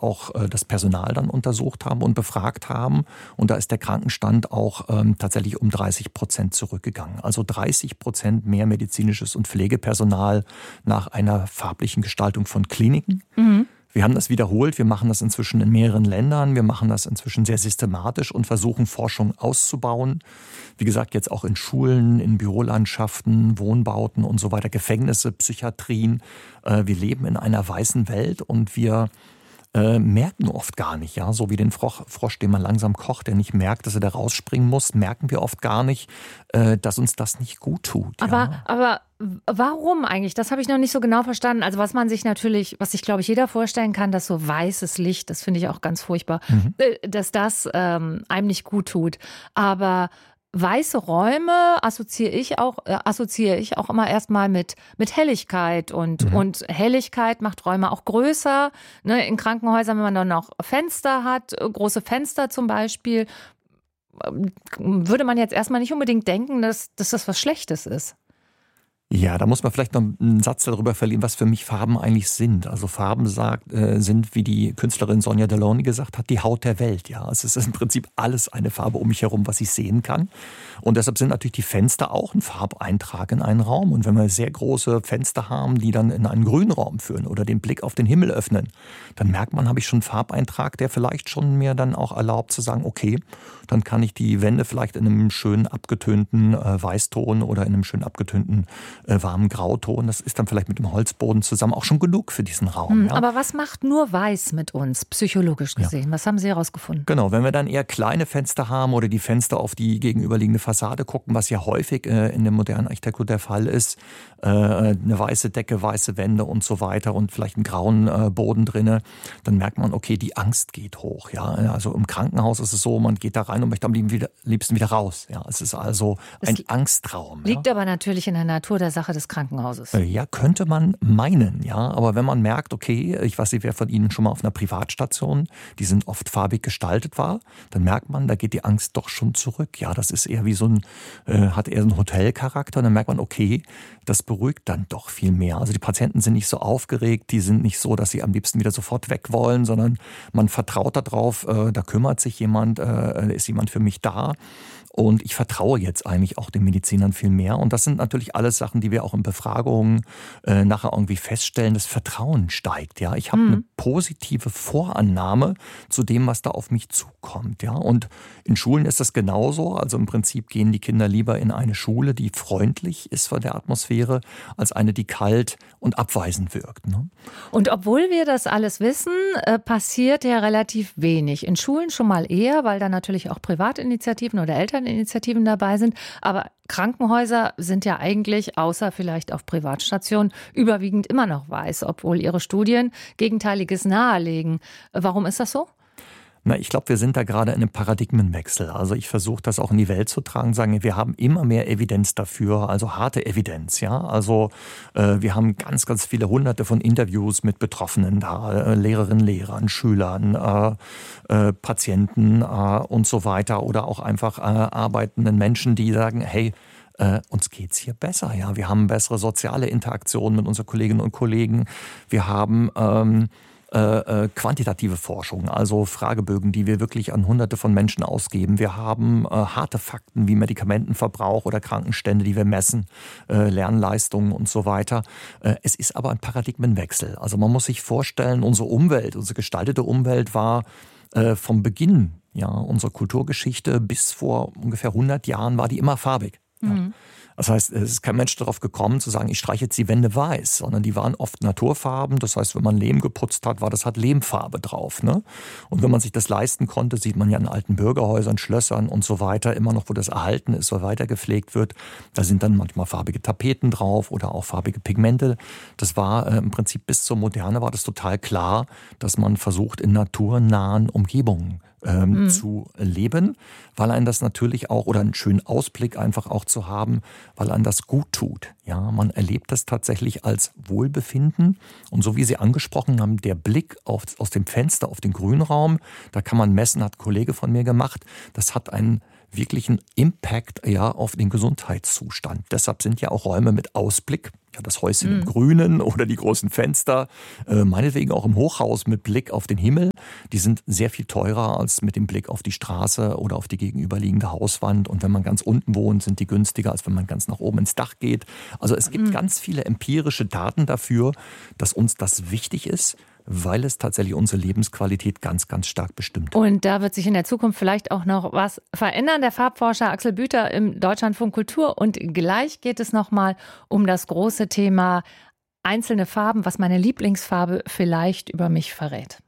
auch das Personal dann untersucht haben und befragt haben. Und da ist der Krankenstand auch tatsächlich um 30% zurückgegangen. Also 30% mehr medizinisches und Pflegepersonal nach einer farblichen Gestaltung von Kliniken. Mhm. Wir haben das wiederholt, wir machen das inzwischen in mehreren Ländern, wir machen das inzwischen sehr systematisch und versuchen Forschung auszubauen. Wie gesagt, jetzt auch in Schulen, in Bürolandschaften, Wohnbauten und so weiter, Gefängnisse, Psychiatrien. Wir leben in einer weißen Welt und wir merken oft gar nicht, ja, so wie den Frosch, den man langsam kocht, der nicht merkt, dass er da rausspringen muss, merken wir oft gar nicht, dass uns das nicht gut tut. Ja. Aber warum eigentlich? Das habe ich noch nicht so genau verstanden. Also was sich glaube ich jeder vorstellen kann, dass so weißes Licht, das finde ich auch ganz furchtbar, dass das einem nicht gut tut. Aber weiße Räume assoziiere ich auch immer erstmal mit Helligkeit und Helligkeit macht Räume auch größer. Ne, in Krankenhäusern, wenn man dann noch Fenster hat, große Fenster zum Beispiel, würde man jetzt erstmal nicht unbedingt denken, dass das was Schlechtes ist. Ja, da muss man vielleicht noch einen Satz darüber verlieren, was für mich Farben eigentlich sind. Also Farben sind, wie die Künstlerin Sonia Deloney gesagt hat, die Haut der Welt. Ja, es ist im Prinzip alles eine Farbe um mich herum, was ich sehen kann. Und deshalb sind natürlich die Fenster auch ein Farbeintrag in einen Raum. Und wenn wir sehr große Fenster haben, die dann in einen grünen Raum führen oder den Blick auf den Himmel öffnen, dann merkt man, habe ich schon einen Farbeintrag, der vielleicht schon mir dann auch erlaubt zu sagen, okay, dann kann ich die Wände vielleicht in einem schön abgetönten Weißton oder in einem schön abgetönten warmen Grauton. Das ist dann vielleicht mit dem Holzboden zusammen auch schon genug für diesen Raum. Ja. Aber was macht nur Weiß mit uns, psychologisch gesehen? Ja. Was haben Sie herausgefunden? Genau, wenn wir dann eher kleine Fenster haben oder die Fenster auf die gegenüberliegende Fassade gucken, was ja häufig in der modernen Architektur der Fall ist, eine weiße Decke, weiße Wände und so weiter und vielleicht einen grauen Boden drinne, dann merkt man, okay, die Angst geht hoch. Ja. Also im Krankenhaus ist es so, man geht da rein und möchte am liebsten wieder raus. Ja. Es ist also ein Angstraum. Liegt aber natürlich in der Natur der Sache des Krankenhauses. Ja, könnte man meinen, ja. Aber wenn man merkt, okay, ich weiß nicht, wer von Ihnen schon mal auf einer Privatstation, die sind oft farbig gestaltet war, dann merkt man, da geht die Angst doch schon zurück. Ja, das ist eher wie hat eher so einen Hotelcharakter. Und dann merkt man, okay, das beruhigt dann doch viel mehr. Also die Patienten sind nicht so aufgeregt, die sind nicht so, dass sie am liebsten wieder sofort weg wollen, sondern man vertraut darauf, da kümmert sich jemand, ist jemand für mich da. Und ich vertraue jetzt eigentlich auch den Medizinern viel mehr. Und das sind natürlich alles Sachen, die wir auch in Befragungen nachher irgendwie feststellen. Das Vertrauen steigt. Ja, ich habe eine positive Vorannahme zu dem, was da auf mich zukommt. Ja, und in Schulen ist das genauso. Also im Prinzip gehen die Kinder lieber in eine Schule, die freundlich ist von der Atmosphäre, als eine, die kalt und abweisend wirkt. Ne? Und obwohl wir das alles wissen, passiert ja relativ wenig. In Schulen schon mal eher, weil da natürlich auch Privatinitiativen oder Elterninitiativen dabei sind. Aber Krankenhäuser sind ja eigentlich, außer vielleicht auf Privatstationen, überwiegend immer noch weiß, obwohl ihre Studien Gegenteiliges nahelegen. Warum ist das so? Na, ich glaube, wir sind da gerade in einem Paradigmenwechsel. Also ich versuche das auch in die Welt zu tragen, sagen, wir haben immer mehr Evidenz dafür, also harte Evidenz, ja. Also wir haben ganz, ganz viele Hunderte von Interviews mit Betroffenen da, Lehrerinnen, Lehrern, Schülern, Patienten und so weiter oder auch einfach arbeitenden Menschen, die sagen, hey, uns geht's hier besser, ja. Wir haben bessere soziale Interaktionen mit unseren Kolleginnen und Kollegen. Wir haben quantitative Forschung, also Fragebögen, die wir wirklich an Hunderte von Menschen ausgeben. Wir haben harte Fakten wie Medikamentenverbrauch oder Krankenstände, die wir messen, Lernleistungen und so weiter. Es ist aber ein Paradigmenwechsel. Also man muss sich vorstellen, unsere Umwelt, unsere gestaltete Umwelt war vom Beginn unserer Kulturgeschichte bis vor ungefähr 100 Jahren war die immer farbig. Ja. Das heißt, es ist kein Mensch darauf gekommen zu sagen, ich streiche jetzt die Wände weiß, sondern die waren oft Naturfarben. Das heißt, wenn man Lehm geputzt hat, war das halt Lehmfarbe drauf. Ne? Und wenn man sich das leisten konnte, sieht man ja in alten Bürgerhäusern, Schlössern und so weiter immer noch, wo das erhalten ist, wo weiter gepflegt wird. Da sind dann manchmal farbige Tapeten drauf oder auch farbige Pigmente. Das war im Prinzip bis zur Moderne war das total klar, dass man versucht, in naturnahen Umgebungen zu leben, weil einen das natürlich auch, oder einen schönen Ausblick einfach auch zu haben, weil einen das gut tut. Ja, man erlebt das tatsächlich als Wohlbefinden. Und so wie Sie angesprochen haben, der Blick aus dem Fenster auf den Grünraum, da kann man messen, hat ein Kollege von mir gemacht, das hat einen wirklichen Impact auf den Gesundheitszustand. Deshalb sind ja auch Räume mit Ausblick Ja, das Häuschen im Grünen oder die großen Fenster, meinetwegen auch im Hochhaus mit Blick auf den Himmel, die sind sehr viel teurer als mit dem Blick auf die Straße oder auf die gegenüberliegende Hauswand. Und wenn man ganz unten wohnt, sind die günstiger, als wenn man ganz nach oben ins Dach geht. Also es gibt ganz viele empirische Daten dafür, dass uns das wichtig ist, weil es tatsächlich unsere Lebensqualität ganz, ganz stark bestimmt. Und da wird sich in der Zukunft vielleicht auch noch was verändern. Der Farbforscher Axel Büter im Deutschlandfunk Kultur. Und gleich geht es nochmal um das große Thema einzelne Farben, was meine Lieblingsfarbe vielleicht über mich verrät.